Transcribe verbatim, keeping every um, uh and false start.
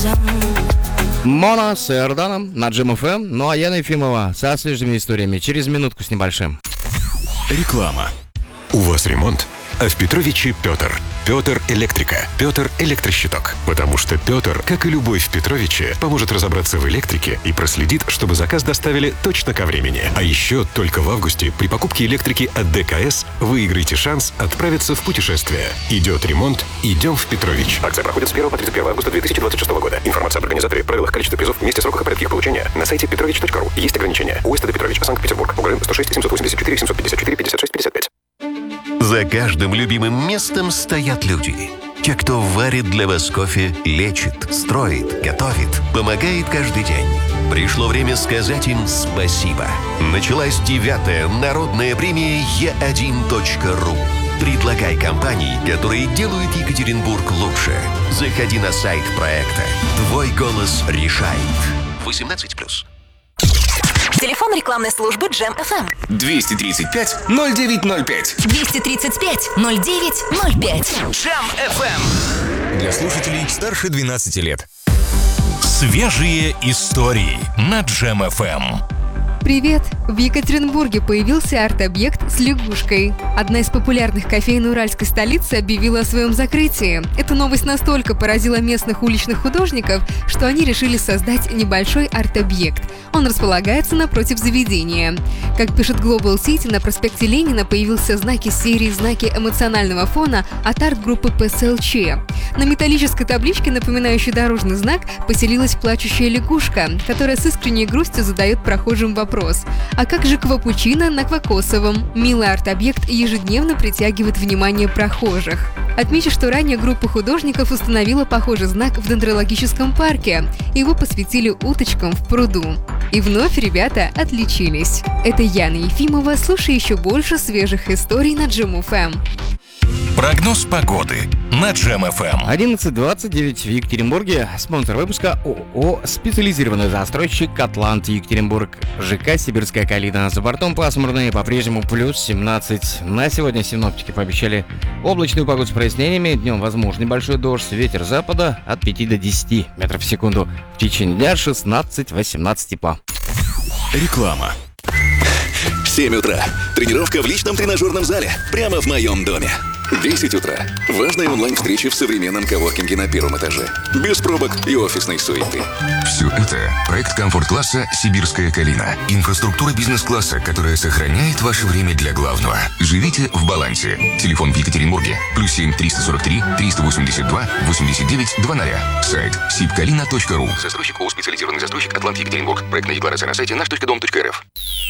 разом. Мона с Иорданом на Джем эф эм. Ну а Яна Ефимова со свежими историями через минутку с небольшим. Реклама. У вас ремонт? А в Петровиче Петр. Петр Электрика. Петр Электрощиток. Потому что Петр, как и любой в Петровиче, поможет разобраться в электрике и проследит, чтобы заказ доставили точно ко времени. А еще только в августе при покупке электрики от ДКС выиграете шанс отправиться в путешествие. Идет ремонт, идем в Петрович. Акция проходит с первого по тридцать первое августа две тысячи двадцать шестого года. Информация об организаторе, правилах, количестве призов, месте, сроках и порядке их получения на сайте петрович точка ру. Есть ограничения. УСТД Петрович, Санкт-Петербург. УГРН сто шесть семьсот восемьдесят четыре семьсот пятьдесят четыре пятьдесят шесть пятьдесят пять. За каждым любимым местом стоят люди. Те, кто варит для вас кофе, лечит, строит, готовит, помогает каждый день. Пришло время сказать им спасибо. Началась девятая народная премия е один точка ру. Предлагай компании, которые делают Екатеринбург лучше. Заходи на сайт проекта. Твой голос решает. восемнадцать плюс. Телефон рекламной службы Джем эф эм. двести тридцать пять ноль девять ноль пять. двести тридцать пять ноль девять ноль пять. Джем эф эм. Для слушателей старше двенадцати лет. Свежие истории на Джем эф эм. Привет! В Екатеринбурге появился арт-объект с лягушкой. Одна из популярных кофеен уральской столицы объявила о своем закрытии. Эта новость настолько поразила местных уличных художников, что они решили создать небольшой арт-объект. Он располагается напротив заведения. Как пишет Global City, на проспекте Ленина появился знак из серии «Знаки эмоционального фона» от арт-группы пи эс эл че. На металлической табличке, напоминающей дорожный знак, поселилась плачущая лягушка, которая с искренней грустью задает прохожим вопрос: а как же капучино на кокосовом? Милый арт-объект ежедневно притягивает внимание прохожих. Отмечу, что ранее группа художников установила похожий знак в дендрологическом парке. Его посвятили уточкам в пруду. И вновь ребята отличились. Это Яна Ефимова. Слушай еще больше свежих историй на Джем эф эм. Прогноз погоды на Джем эф эм. одиннадцать двадцать девять в Екатеринбурге. Спонсор выпуска ООО «Специализированный застройщик Атлант Екатеринбург». ЖК «Сибирская калина». За бортом пасмурно и по-прежнему плюс семнадцать. На сегодня синоптики пообещали облачную погоду с прояснениями. Днем возможен небольшой дождь. Ветер запада от пяти до десяти метров в секунду. В течение дня шестнадцать-восемнадцать тепла. Реклама. семь утра. Тренировка в личном тренажерном зале. Прямо в моем доме. десять утра. Важные онлайн-встречи в современном коворкинге на первом этаже. Без пробок и офисной суеты. Все это проект комфорт-класса «Сибирская калина». Инфраструктура бизнес-класса, которая сохраняет ваше время для главного. Живите в балансе. Телефон в Екатеринбурге. Плюс семь триста сорок три триста восемьдесят два восемьдесят девять двадцать. Сайт сибкалина точка ру. Застройщик ООО «Специализированный застройщик Атлант Екатеринбург». Проектная декларация на сайте наш точка дом точка эр эф.